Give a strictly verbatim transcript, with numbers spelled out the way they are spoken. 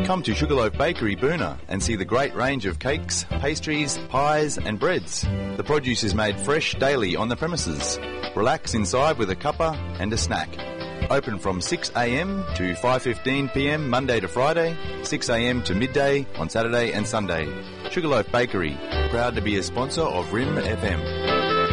Come to Sugarloaf Bakery, Boona, and see the great range of cakes, pastries, pies and breads. The produce is made fresh daily on the premises. Relax inside with a cuppa and a snack. Open from six a m to five fifteen p m Monday to Friday, six a m to midday on Saturday and Sunday. Sugarloaf Bakery, proud to be a sponsor of R I M F M.